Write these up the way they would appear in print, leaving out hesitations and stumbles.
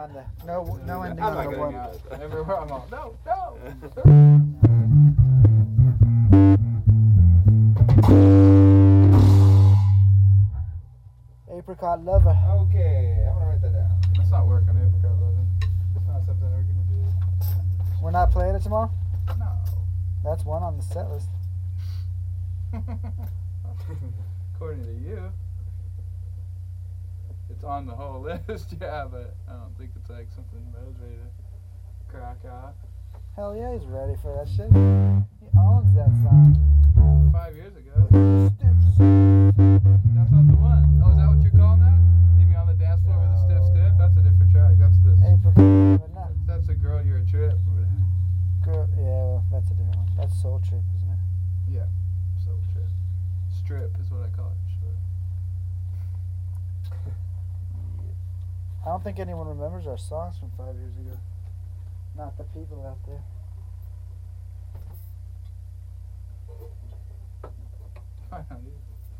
on the no ending I'm on not the getting one. out. Everywhere I'm all, no. Apricot lover. Okay, I'm gonna write that down. That's not working, Apricot Lovin'. It's not something we're gonna do. We're not playing it tomorrow? No. That's one on the set list. According to you. It's on the whole list, yeah, but I don't think it's like something Mo's ready to crack out. Hell yeah, he's ready for that shit. He owns that song. 5 years ago. That's not the one. Oh, is that what you're calling that? Leave me on the dance floor with a stiff stiff? That's a different track. That's the. Apricot lover, no. That's a girl, you're a trip. Girl, yeah, well, that's a different one. That's Soul Trip, isn't it? Yeah, Soul Trip. Strip is what I call it. Sure. I don't think anyone remembers our songs from 5 years ago. Not the people out there. I don't either.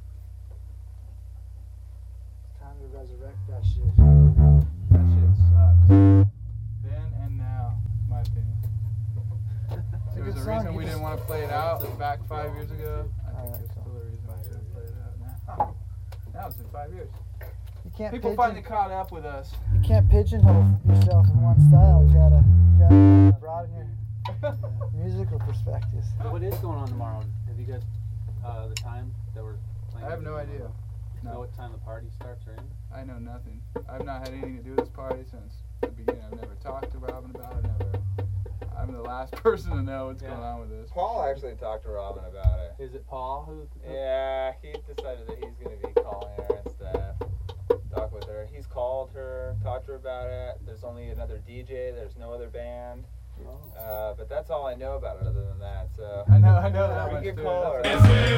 It's time to resurrect that shit. That shit sucks. Then and now, in my opinion. It's a There was good a song. reason You we just- didn't want to play it out back 5 years ago. I think Alright, there's cool. still a reason we shouldn't play it out now. Now it's been 5 years. You can't People finally caught up with us. You can't pigeonhole yourself in one style. You gotta broaden your musical perspectives. So what is going on tomorrow? Have you guys the time that we're playing? I have no idea. Know No, what time the party starts or anything? I know nothing. I've not had anything to do with this party since the beginning. I've never talked to Robin about it. I'm the last person to know what's going on with this. Paul actually talked to Robin about it. Is it Paul who? Yeah, he decided that he's going to be calling her and stuff. Talk with her. He's called her, talked to her about it. There's only another DJ. There's no other band. Oh. But that's all I know about it other than that. So I know that we much could too. call That's her.